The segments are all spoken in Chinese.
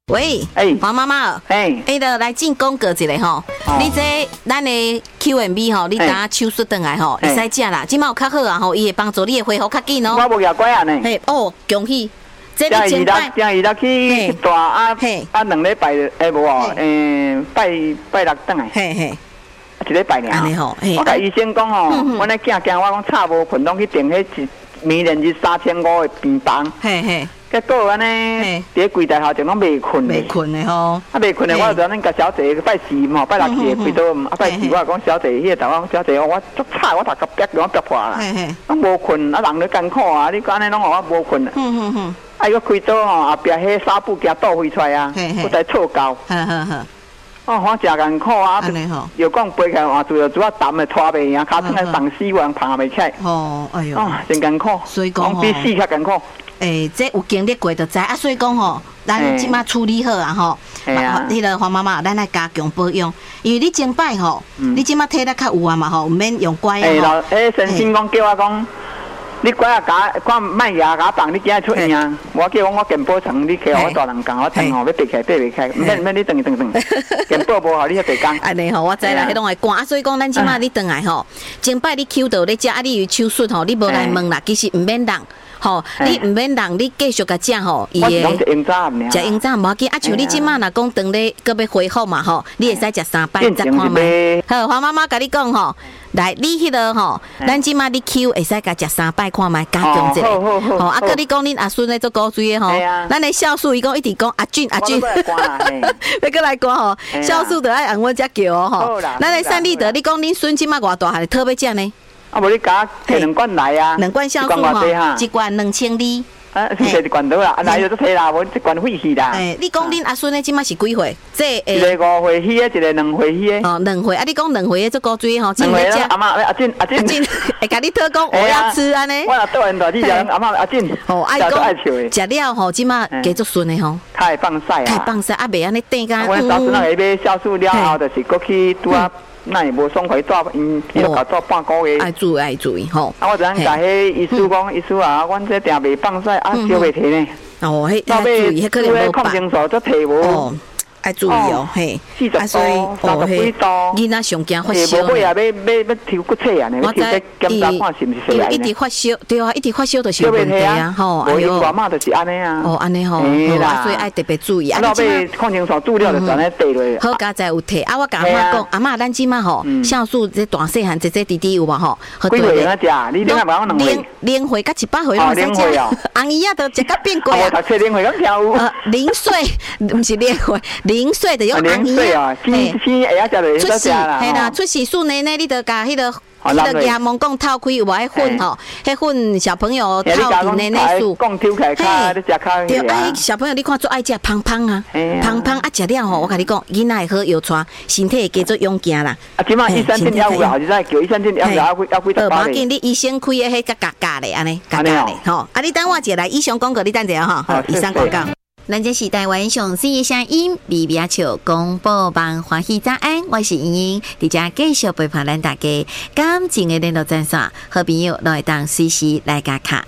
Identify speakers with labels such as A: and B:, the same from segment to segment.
A: 喂，黄妈妈，就来进讲过一个吼，你这咱的 Q&B 吼，你打手术回来吼，会使食啦，即马有较好啊吼，伊会帮助你的恢复较紧哦。
B: 我无牙关啊呢。
A: 恭喜！这
B: 你前摆伊拉去大啊2礼拜无拜六等来。一礼拜尔。安尼吼，我甲医生讲吼，阮咧惊我讲吵无困，拢去订迄一每年是3500的病房。结果安尼，伫柜台头前拢袂困的。袂
A: 困的吼。
B: 袂困的，我就咱甲小姐拜4吼，拜6去开刀，拜4我讲小姐，迄个讲小姐，我足吵，我头壳逼我逼破啦。拢无困，人咧艰苦啊！你讲安尼拢我无困。伊个开刀吼，后壁迄纱布惊倒飞出来啊，我在错交。我真艰苦啊！又讲飞起来换做主要淡的拖袂赢，骹床来动死人爬袂起来。哎呦，真艰苦。
A: 所以讲
B: 比死较艰苦。
A: 这有经历过就知啊，所以讲吼，咱即马处理好啊吼。迄个黄妈妈，咱来加强保养，因为你前摆吼，你即马体力较有啊嘛吼，毋免用拐啊吼。
B: 先生讲叫我讲，你拐啊甲卖牙甲放，你今日出院啊？我叫我健保床，你给我大人讲，我等吼要爬起来爬袂起来，免你等。健保无好，你遐爬工。
A: 安尼吼，我知啦，迄拢会赶啊，所以讲咱即马你转来吼，前摆你抽到咧食，你有手术吼，你无来问啦，其实毋免人。吼，你毋免让你继续甲食吼，
B: 伊个食用早尔，
A: 食用早无要紧。啊，像你即马若讲当咧搁要恢复嘛吼，你会使食3摆再看卖。好，黄妈妈甲你讲吼，来你迄个吼，咱即马你 Q 会使甲食3摆看卖，加强一下。吼，啊，搁你讲恁阿孙咧做古锥的吼，咱的酵素伊讲一直讲阿俊，要搁来讲吼，酵素就爱按阮遮叫哦吼。咱的善利德，你讲恁孙即马偌大汉，特别食呢？
B: 啊，无你甲摕2罐来啊
A: ，2罐酵素吼，一罐2000
B: 啊，摕一罐倒啦，啊，来就摕啦，无一罐废去啦。
A: 你讲恁阿孙的即马是几岁？
B: 一个5岁起的，一个2岁起的。
A: 哦，2岁，啊，你讲2岁的做古锥吼，
B: 2岁的阿妈阿俊，
A: 会甲你特讲我要吃安尼。
B: 我若倒人大弟阿妈阿俊，
A: 哦，爱讲食了吼，即马加足顺的吼。
B: 太放屎啊！
A: 太放屎，啊，袂安尼顶甲。
B: 我早阵那个买酵素了后，就是过去拄啊。那也无爽快抓，伊都搞抓半个月。
A: 爱注意吼。
B: 啊，我昨甲迄医师讲，医师啊，阮这定袂放屎，啊，少袂摕呢。
A: 哦，迄要注意，迄可能无
B: 抗生素则摕无。
A: 爱注意哦，嘿。
B: 40度、30几度。
A: 囡仔上惊发烧。
B: 无买啊，要抽骨测啊，要抽检查看是毋是细癌。
A: 一直发烧，对啊，一直发烧就是问题啊，吼。
B: 哎呦，我妈就是安尼啊。
A: 哦，安尼吼，所以爱特别注意。
B: 啊，要抗生素注料就全咧地落。
A: 好佳在有摕啊，我甲阿妈讲，阿妈咱即马吼，酵素这大细汉姐弟有无吼？
B: 几岁啊？食？你两个无2岁。
A: 0岁甲18岁拢使食。红姨啊，都食甲变贵啊。
B: 我读册0岁咁跳舞。
A: 0岁，毋是0岁，0岁就用红姨啊。
B: 先会晓食就会晓食啦。
A: 嘿啦，出世数年呢，你得甲迄个。迄个牙毛讲透开有无？迄粉吼，迄粉小朋友透伫内内素。
B: 讲抽起来卡，你食卡。
A: 对，小朋友你看做爱食胖胖啊，胖胖啊食了吼，我甲你讲，囡仔会好摇喘，身体会加做勇健啦。
B: 啊，即马医生诊了有啦，就在叫医生诊了有几多包
A: 咧？你医生开的迄个嘎咧，安尼嘎咧吼。啊，你等我一来，以上广告你等者吼，好，以上广告。咱这是台湾上水的声音，微微笑广播网欢喜早安，我是莹莹，伫遮继续陪伴咱大家。感情的联络专线，好朋友都会当随时来加卡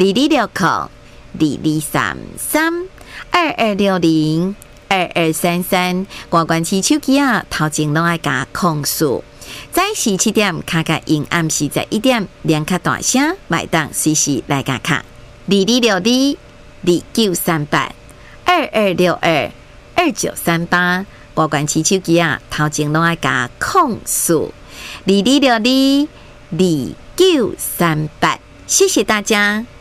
A: 2260223322602233，外关市手机啊，头前拢爱加控诉。早时7点卡卡因暗时11点，连卡大声，买当随时来加卡2262293822622938，外关市手机啊，头前拢爱加控诉22622938，谢谢大家。